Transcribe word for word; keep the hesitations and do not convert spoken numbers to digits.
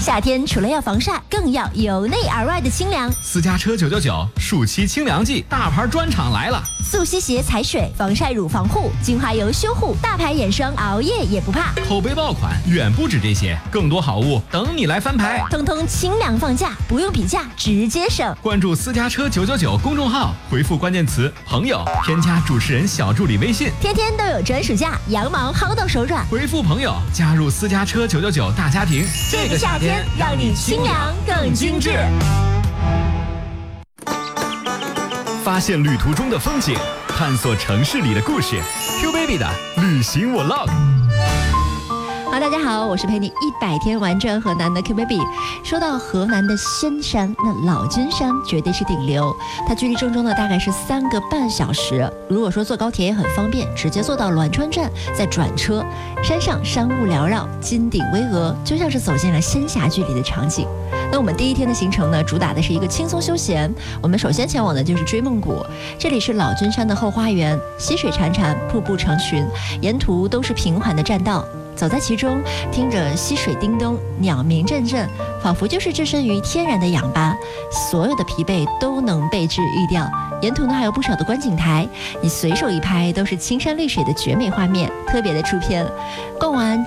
夏天除了要防晒，更要由内而外的清凉。 私家车九九九暑期清凉季，大牌专场来了！ 速吸鞋踩水，防晒乳防护，精华油修护，大牌眼霜熬夜也不怕。 口碑爆款远不止这些，更多好物等你来翻牌。 通通清凉放假，不用比价，直接省。 关注私家车九九九公众号，回复关键词朋友，添加主持人小助理微信， 天天都有专属价，羊毛薅到手软。 回复朋友，加入私家车九九九大家庭。 这个夏天让你清凉更精致。 发现旅途中的风景，探索城市里的故事。Q Baby 的旅行 Vlog。 好，大家好，我是陪你一百天玩转河南的 Q Baby。说到河南的仙山，那老君山绝对是顶流，它距离郑州呢大概是三个半小时。如果说坐高铁也很方便，直接坐到栾川站再转车。山上山雾缭绕，金顶巍峨，就像是走进了仙侠剧里的场景。那我们第一天的行程呢，主打的是一个轻松休闲。我们首先前往的就是追梦谷，这里是老君山的后花园，溪水潺潺，瀑布成群，沿途都是平缓的栈道。走在其中，听着溪水叮咚，鸟鸣阵阵，仿佛就是置身于天然的氧吧，所有的疲惫都能被治愈掉。沿途呢还有不少的观景台，你随手一拍都是青山绿水的绝美画面，特别的出片。逛完